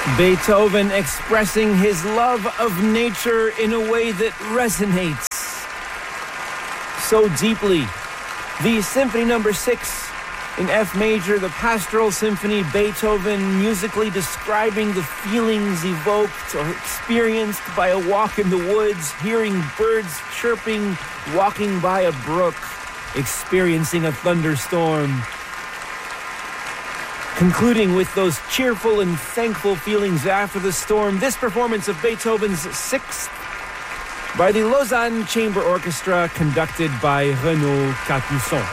Beethoven expressing his love of nature in a way that resonates so deeply. The Symphony No. 6 in F major, the Pastoral Symphony, Beethoven musically describing the feelings evoked or experienced by a walk in the woods, hearing birds chirping, walking by a brook, experiencing a thunderstorm. Concluding with those cheerful and thankful feelings after the storm, this performance of Beethoven's Sixth by the Lausanne Chamber Orchestra, conducted by Renaud Capuçon.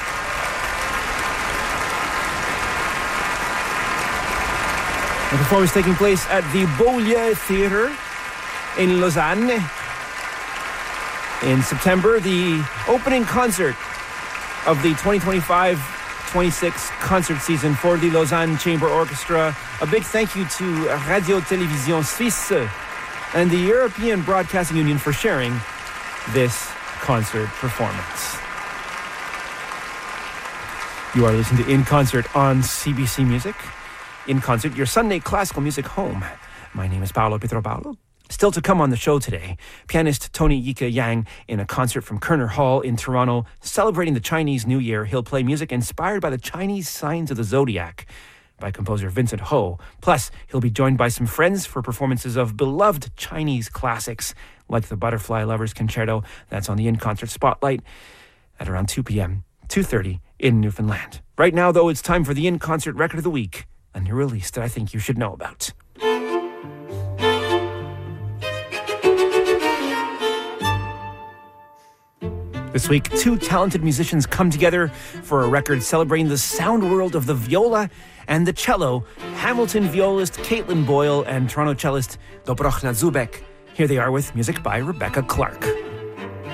The performance taking place at the Beaulieu Theatre in Lausanne. In September, the opening concert of the 2025-26 concert season for the Lausanne Chamber Orchestra. A big thank you to Radio-Télévision Suisse and the European Broadcasting Union for sharing this concert performance. You are listening to In Concert on CBC Music. In Concert, your Sunday classical music home. My name is Paolo Pietropaolo. Still to come on the show today, pianist Tony Yika Yang in a concert from Kerner Hall in Toronto, celebrating the Chinese New Year. He'll play music inspired by the Chinese signs of the zodiac by composer Vincent Ho. Plus, he'll be joined by some friends for performances of beloved Chinese classics like the Butterfly Lovers Concerto. That's on the In Concert Spotlight at around 2 p.m., 2:30 in Newfoundland. Right now, though, it's time for the In Concert Record of the Week, a new release that I think you should know about. This week, two talented musicians come together for a record celebrating the sound world of the viola and the cello. Hamilton violist Caitlin Boyle and Toronto cellist Dobrachna Zubek. Here they are with music by Rebecca Clark.